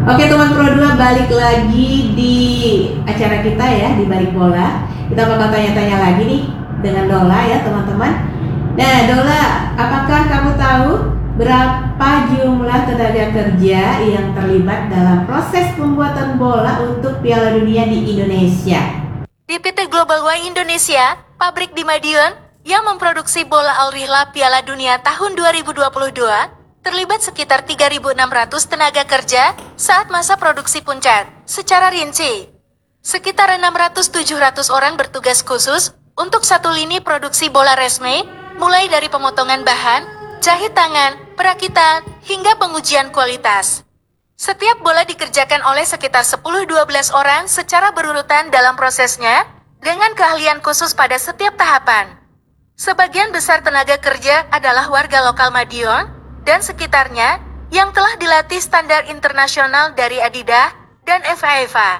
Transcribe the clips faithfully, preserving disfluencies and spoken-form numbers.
Oke teman Pro dua, balik lagi di acara kita ya, di Balik Bola. Kita bakal tanya-tanya lagi nih dengan Dola ya teman-teman. Nah Dola, apakah kamu tahu berapa jumlah tenaga kerja yang terlibat dalam proses pembuatan bola untuk Piala Dunia di Indonesia? Di P T Global Y Indonesia, pabrik di Madiun yang memproduksi bola Al Rihla Piala Dunia tahun dua ribu dua puluh dua, terlibat sekitar tiga ribu enam ratus tenaga kerja saat masa produksi puncak. Secara rinci, sekitar enam ratus sampai tujuh ratus orang bertugas khusus untuk satu lini produksi bola resmi, mulai dari pemotongan bahan, jahit tangan, perakitan, hingga pengujian kualitas. Setiap bola dikerjakan oleh sekitar sepuluh sampai dua belas orang secara berurutan dalam prosesnya, dengan keahlian khusus pada setiap tahapan. Sebagian besar tenaga kerja adalah warga lokal Madiun dan sekitarnya yang telah dilatih standar internasional dari Adidas dan FIFA.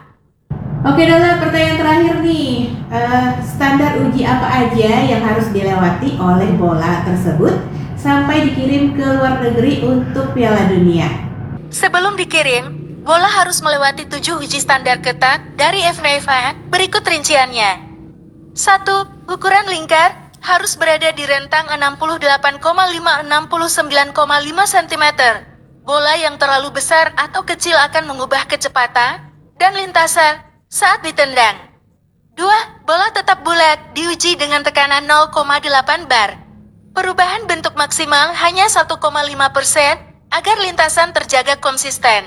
Oke Dola, pertanyaan terakhir nih, uh, standar uji apa aja yang harus dilewati oleh bola tersebut sampai dikirim ke luar negeri untuk Piala Dunia? Sebelum dikirim, bola harus melewati tujuh uji standar ketat dari FIFA. Berikut rinciannya. satu. Ukuran lingkar harus berada di rentang enam puluh delapan koma lima sampai enam puluh sembilan koma lima sentimeter. Bola yang terlalu besar atau kecil akan mengubah kecepatan dan lintasan saat ditendang. dua. Bola tetap bulat diuji dengan tekanan nol koma delapan bar. Perubahan bentuk maksimal hanya satu koma lima persen agar lintasan terjaga konsisten.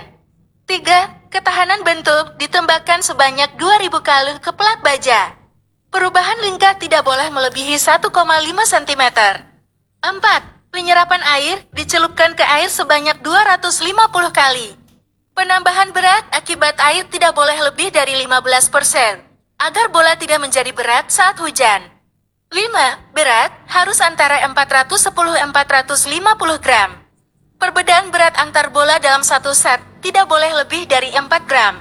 tiga. Ketahanan bentuk ditembakkan sebanyak dua ribu kali ke plat baja. Perubahan lingkar tidak boleh melebihi satu koma lima sentimeter. empat. Penyerapan air dicelupkan ke air sebanyak dua ratus lima puluh kali. Penambahan berat akibat air tidak boleh lebih dari lima belas persen, agar bola tidak menjadi berat saat hujan. lima. Berat harus antara empat ratus sepuluh sampai empat ratus lima puluh gram. Perbedaan berat antar bola dalam satu set tidak boleh lebih dari empat gram.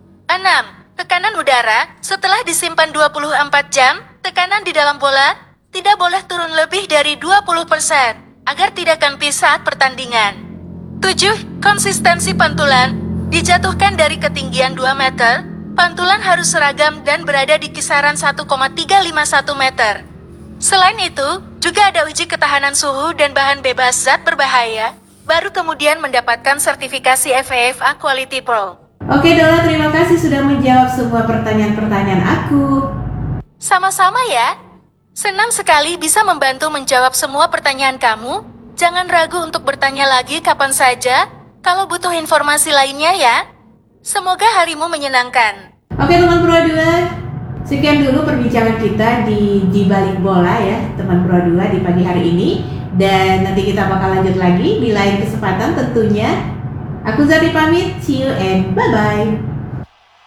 enam. Tekanan udara setelah disimpan dua puluh empat jam, tekanan di dalam bola tidak boleh turun lebih dari dua puluh persen agar tidak kempis saat pertandingan. tujuh. Konsistensi pantulan dijatuhkan dari ketinggian dua meter. Pantulan harus seragam dan berada di kisaran satu koma tiga lima satu meter. Selain itu, juga ada uji ketahanan suhu dan bahan bebas zat berbahaya, baru kemudian mendapatkan sertifikasi FIFA Quality Pro. Oke Dola, terima kasih sudah menjawab semua pertanyaan-pertanyaan aku. Sama-sama ya. Senang sekali bisa membantu menjawab semua pertanyaan kamu. Jangan ragu untuk bertanya lagi kapan saja kalau butuh informasi lainnya ya. Semoga harimu menyenangkan. Oke teman Pro dua, sekian dulu perbincangan kita di di Balik Bola ya teman Pro dua di pagi hari ini. Dan nanti kita bakal lanjut lagi di lain kesempatan tentunya. Aku Zari pamit, see you and bye-bye.